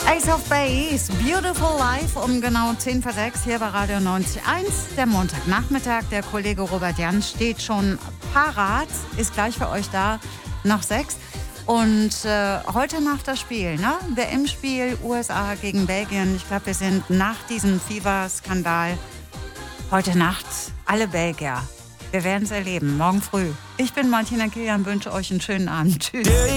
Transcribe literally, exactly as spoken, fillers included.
Ace of Base, Beautiful Life, um genau zehn vor sechs hier bei Radio neunzig Komma eins. Der Montagnachmittag, der Kollege Robert Jan steht schon parat, ist gleich für euch da, nach sechs. Und äh, heute Nacht das Spiel, ne? W M-Spiel U S A gegen Belgien. Ich glaube, wir sind nach diesem FIFA-Skandal heute Nacht alle Belgier. Wir werden es erleben, morgen früh. Ich bin Martina Kilian, wünsche euch einen schönen Abend. Tschüss.